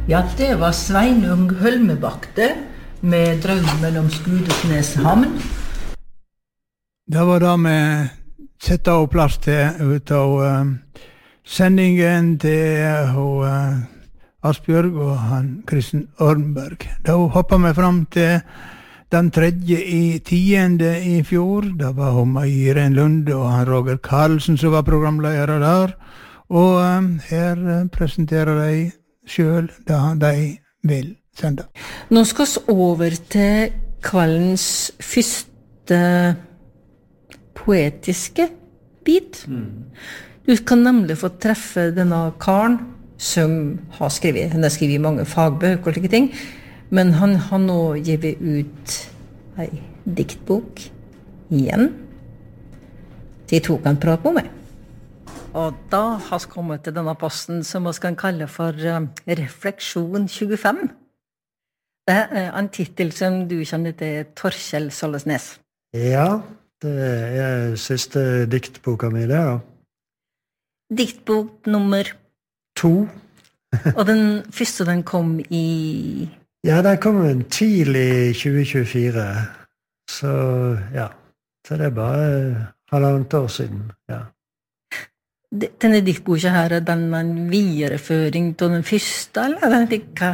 Ja, det var Sveinung Hølmebakte med drømmen om Skudesnes havn. Det var det vi sette av plass til ut av sendingen til Asbjørg og han Kristen Ormberg. Da hoppet vi fram til den 3.10. i fjor. Det var Irene Lunde og han Roger Karlsen som var programleder der. Og her presenterer de selv det de vil sende. Nå skal vi over til kveldens første poetiske bit. Du kan nemlig få treffe denne karen som har skrevet, han har skrevet mange fagbøker og slike ting, men han har nå givet ut en diktbok igjen. De to kan prate på meg. Og da har vi kommet til denne posten som vi kan kalle for Refleksjon 25. Det er en titel som du kjenner til, Torkjell Sollesnes. Ja, det er siste diktboka mi det, ja. Diktbok nummer 2. Og den første den kom i... Ja, den kom tidlig 2024. Så ja, så det er bare halvannet år siden, ja. Denne diktboka her, er den en videreføring til den første, eller hva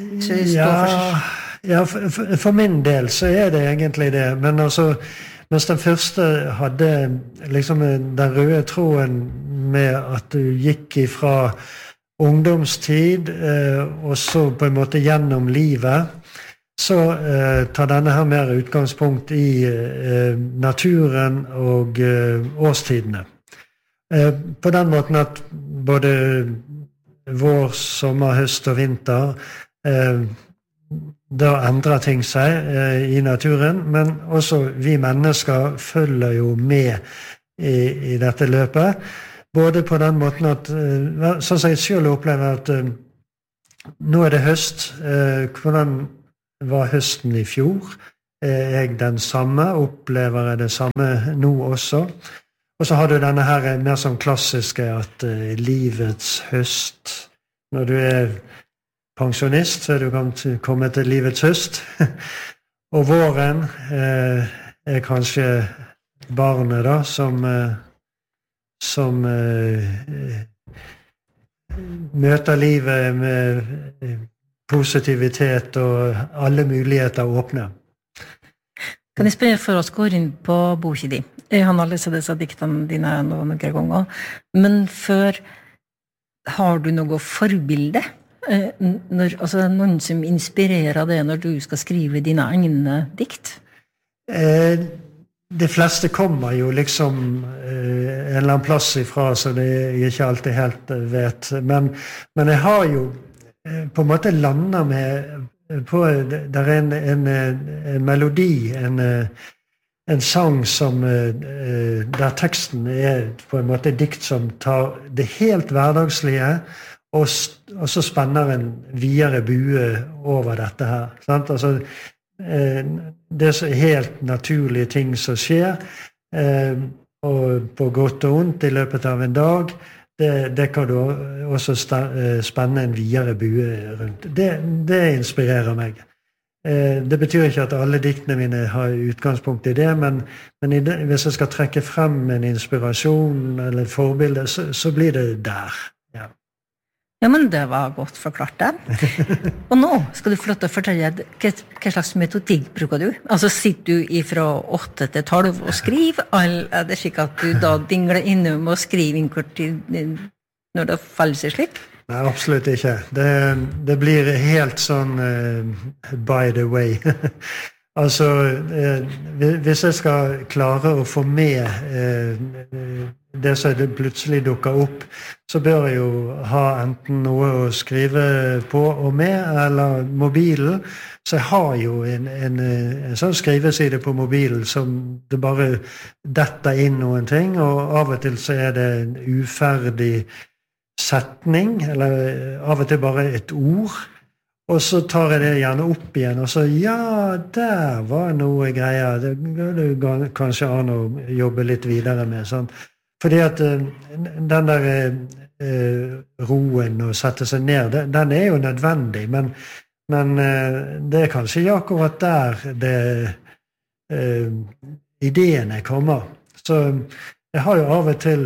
Ja, for min del så er det egentlig det, men altså mens den første hadde liksom den røde tråden med at du gikk ifra ungdomstid og så på en måte gjennom livet, så tar denne her mer utgangspunkt i naturen og årstidene. På den måten at både vår, sommer, høst og vinter da endrer ting seg i naturen, men også vi mennesker følger jo med i dette løpet. Både på den måten at, sånn som jeg selv opplever at nå er det høst. Hvordan var høsten i fjor? Er jeg den samme? Opplever jeg det samme nå også? Og så har du denne her mer sånn klassiske at livets høst, når du er pensjonist, så er du kommet til livets høst. Og våren er kanskje barnet da, som møter livet med positivitet og alle muligheter åpne. Kan jeg spørre for oss går inn på boka di? Jeg har lest disse diktene dine noen ganger, men før har du noe forbilde? Altså noen som inspirerer deg når du skal skrive dine egne dikt? De fleste kommer jo liksom en eller annen plass ifra, så det jeg ikke alltid helt vet. Men jeg har jo på en måte landet med på, der er en melodi, en sang som, der teksten er på en måte dikt som tar det helt hverdagslige, og så spenner en videre bue over dette her. Sant? Altså, det er helt naturlige ting som skjer, og på godt og ondt i løpet av en dag, det kan du også spenne en videre bue rundt. Det inspirerer meg. Det betyr ikke at alle diktene mine har utgangspunkt i det, men hvis jeg skal trekke frem en inspirasjon eller et forbilde, så blir det der. Ja. Ja, men det var godt forklart det. Og nå skal du få lov til å fortelle hva slags metodikk bruker du? Altså, sitter du fra 8 til 12 og skriver, eller er det slik at du da dingler innom og skriver innkort når det faller seg slik? Nei, absolutt ikke. Det blir helt sånn by the way. Altså, hvis jeg skal klare å få med det som det plutselig dukker opp, så bør jeg jo ha enten noe å skrive på og med, eller mobilen. Så jeg har jo en sånn skriveside på mobilen som det bare detter inn noen ting, og av og til så er det en uferdig setning, eller av og til bare et ord. Og så tar jeg det gjerne opp igjen, og så, ja, der var noe greier. Det går det kanskje an å jobbe litt videre med, sånn. Fordi at den der roen og sette seg ned, den jo nødvendig, men det kanskje ikke akkurat der ideene kommer. Så jeg har jo av og til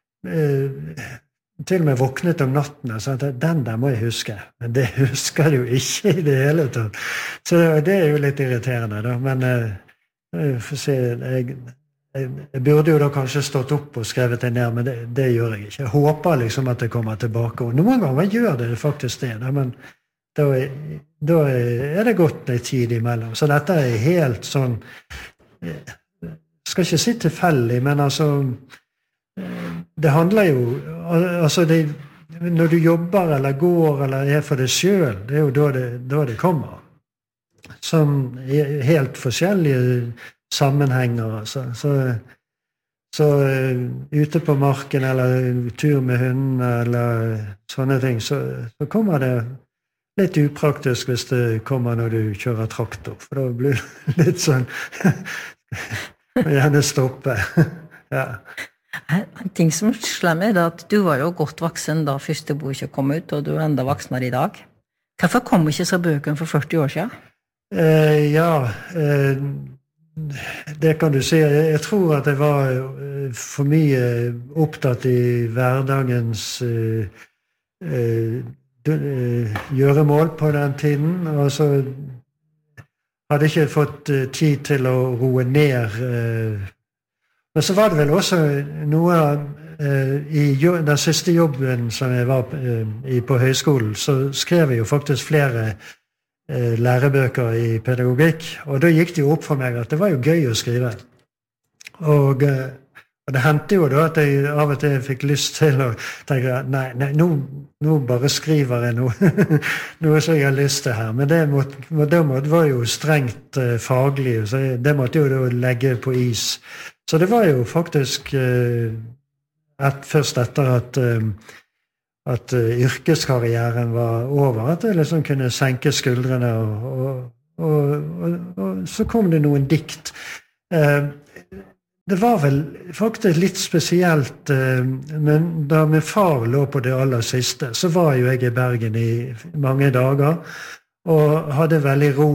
og med våknet om natten og sagt at den der må jeg huske, men det husker jeg jo ikke i det hele tatt. Så det jo litt irriterende da, men for å si, jeg burde jo da kanskje stått opp og skrevet det ned, men det gjør jeg ikke. Jeg håper liksom at det kommer tilbake, og noen ganger gjør det faktisk det, men da det gått en tid imellom. Så dette helt sånn, jeg skal ikke si tilfeldig, men altså, det handler jo, altså når du jobber eller går eller for deg selv, det jo da det kommer. Sånn helt forskjellige sammenhenger, altså. Så ute på marken eller tur med hunden eller sånne ting, så kommer det litt upraktisk hvis det kommer når du kjører traktor, for da blir det litt sånn gjerne stoppe. Ja. En ting som slår meg at du var jo godt voksen da første bok kom ut, og du enda voksnere i dag. Hvorfor kom ikke så bøkene for 40 år siden? Det kan du si. Jeg tror at jeg var for mye opptatt i hverdagens gjøremål på den tiden, og så hadde jeg ikke fått tid til å roe ned. Men så var det vel også noe i den siste jobben som jeg var på høyskolen, så skrev jeg jo faktisk flere lærebøker i pedagogikk, og da gikk det jo opp for meg at det var jo gøy å skrive. Og det hendte jo da at jeg av og til fikk lyst til å tenke nei, nå bare skriver jeg noe som jeg har lyst til her, men det var jo strengt faglig, så det måtte jo da legge på is. Så det var jo faktisk først etter at yrkeskarrieren var over, at jeg liksom kunne senke skuldrene, og så kom det noen dikt. Det var vel faktisk litt spesielt, men da min far lå på det aller siste, så var jo jeg i Bergen i mange dager, og hadde veldig ro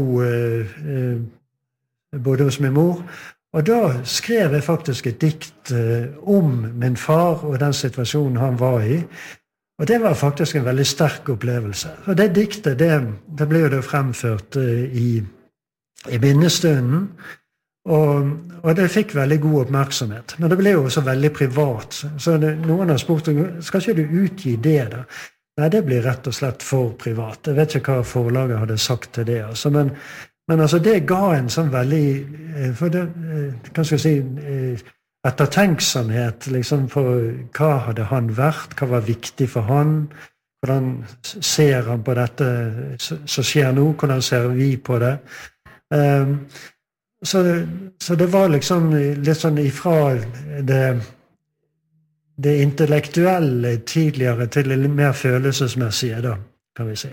både hos min mor, og da skrev jeg faktisk et dikt om min far og den situasjonen han var i, og det var faktisk en veldig sterk opplevelse. Og det diktet, det ble jo da fremført i minnestunden, og det fikk veldig god oppmerksomhet. Men det ble jo også veldig privat. Så noen har spurt, skal ikke du utgi det da? Nei, det blir rett og slett for privat. Jeg vet ikke hva forlaget hadde sagt til det. Altså. Men altså, det ga en sånn veldig, for det, hva skal jeg si, ettertenksomhet liksom, på hva hadde han vært, hva var viktig for han, hvordan ser han på dette som skjer nå, hvordan ser vi på det. Så det var liksom litt sånn ifra det intellektuelle tidligere til det mer følelsesmessige, da, kan vi si.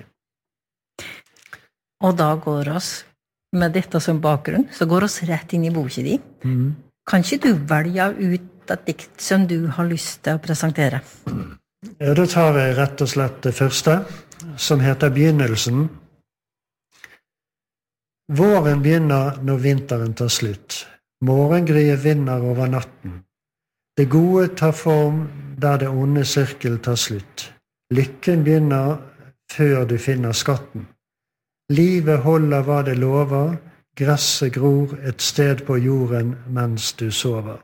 Og da går oss, med dette som bakgrunn, så går oss rett inn i boken din. Kan ikke du velge ut et dikt som du har lyst til å presentere? Ja, da tar jeg rett og slett det første, som heter Begynnelsen. Våren begynner når vinteren tar slutt. Morgengryet vinner over natten. Det gode tar form der det onde sirkel tar slutt. Lykken begynner før du finner skatten. Livet holder hva det lover. Gresset gror et sted på jorden mens du sover.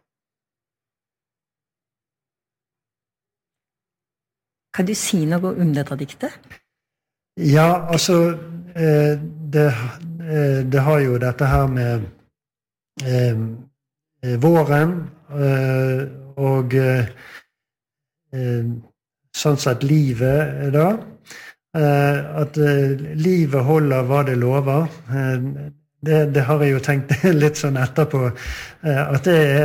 Kan du si noe om dette diktet? Ja, altså, det har jo dette her med våren, og sånn sett livet da, at livet holder hva det lover. Det har jeg jo tenkt litt sånn etterpå, at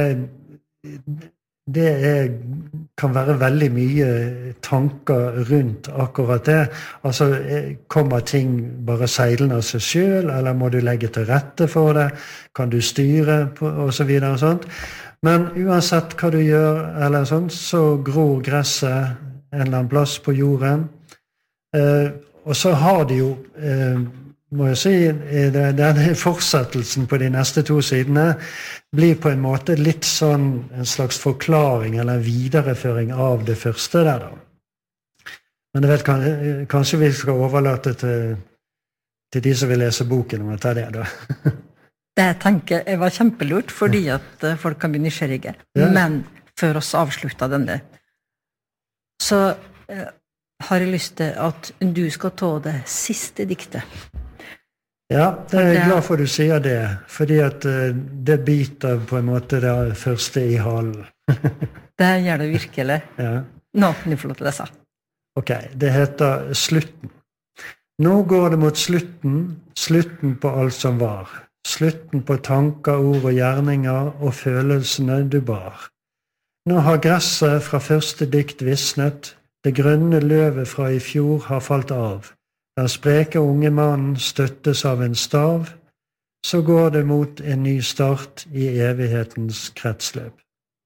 det kan være veldig mye tanker rundt akkurat det. Altså, kommer ting bare seilende av seg selv, eller må du legge til rette for det? Kan du styre, og så videre og sånt. Men uansett hva du gjør, eller sånt, så gror gresset eller annen plass på jorden. Og så har de jo, må jeg si, denne fortsettelsen på de neste 2 sidene blir på en måte litt sånn en slags forklaring eller videreføring av det første der da. Men jeg vet, kanskje vi skal overlate til de som vil lese boken om å ta det da. Det tenker jeg var kjempelurt, fordi at folk kan bli nysgjerrige. Ja. Men før oss avslutta denne, så har jeg lyst til at du skal ta det siste diktet. Ja, jeg glad for du sier det, fordi at det biter på en måte det første i halen. Det gjør det virkelig. Ja. Nå kan du få lov til å lese. Ok, det heter Slutten. Nå går det mot slutten på alt som var. Slutten på tanker, ord og gjerninger og følelsene du bar. Nå har gresset fra første dikt visnet, det grønne løvet fra i fjor har falt av. Den spreke unge mannen støttes av en stav, så går det mot en ny start i evighetens kretsløp.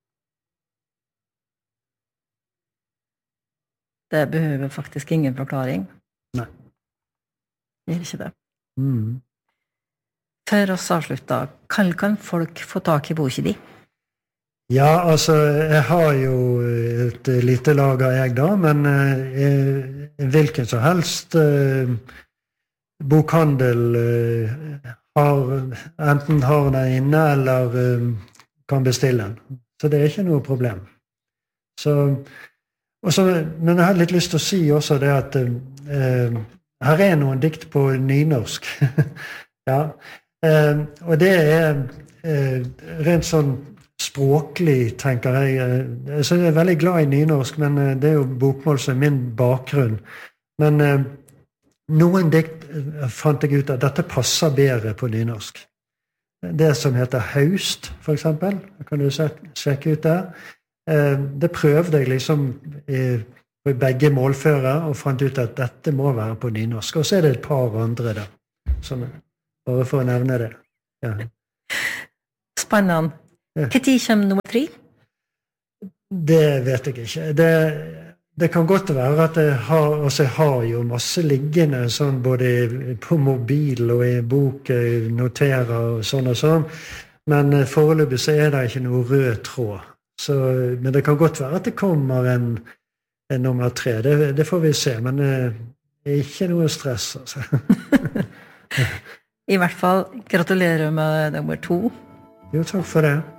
Det behøver faktisk ingen forklaring. Nei. Det gjør ikke det. Før oss avslutta, kan folk få tak i boka di? Ja, altså, jeg har jo et lite lager jeg da, men hvilken som helst bokhandel enten har den inne eller kan bestille den. Så det er ikke noe problem. Men jeg har litt lyst til å si også det at her er noen dikt på nynorsk. Ja. Og det er rent sånn språklig, tenker jeg. Så jeg er veldig glad i nynorsk, men det er jo bokmål som er min bakgrunn. Men noen dikt fant jeg ut at dette passer bedre på nynorsk. Det som heter Haust, for eksempel, kan du sjekke ut der. Det prøvde jeg liksom på begge målfører og fant ut at dette må være på nynorsk. Og så er det et par andre da, sånn, bare for å nevne det. Ja. Spennende. Hva tid kommer nummer 3? Det vet jeg ikke. Det kan godt være at jeg har jo masse liggende, sånn, både på mobil og i bok, noterer og sånn, men foreløpig så er det ikke noe rød tråd. Men det kan godt være at det kommer en nummer 3, det får vi se, men det er ikke noe stress. Altså. I hvert fall gratulerer med nummer 2. Jo, takk for det.